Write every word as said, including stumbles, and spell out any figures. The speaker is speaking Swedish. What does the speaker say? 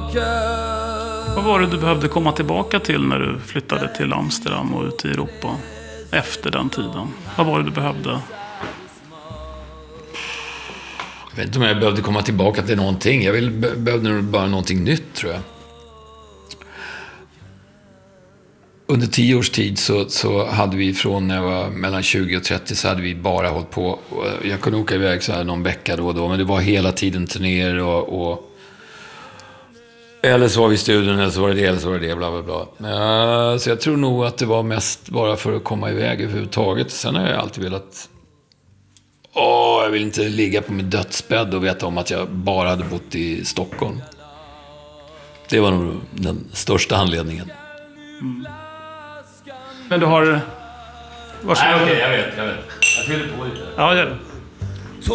Vad var det du behövde komma tillbaka till när du flyttade till Amsterdam och ut i Europa efter den tiden? Vad var det du behövde? Jag vet inte om jag behövde komma tillbaka till någonting. Jag vill, behövde nog bara någonting nytt, tror jag. Under tio års tid så, så hade vi från när jag var mellan tjugo och trettio så hade vi bara hållit på. Jag kunde åka iväg så här någon vecka då och då, men det var hela tiden turnéer och, och eller så var vi i studion, eller så var det det, eller så var det det, bla bla bla. Men, så jag tror nog att det var mest bara för att komma iväg överhuvudtaget. Sen har jag alltid velat... Åh, jag vill inte ligga på min dödsbädd och veta om att jag bara hade bott i Stockholm. Det var nog den största anledningen. Mm. Men du har... Varsågod. Nej, okej, jag vet, jag vet. Jag fyller på lite. Ja, gör det.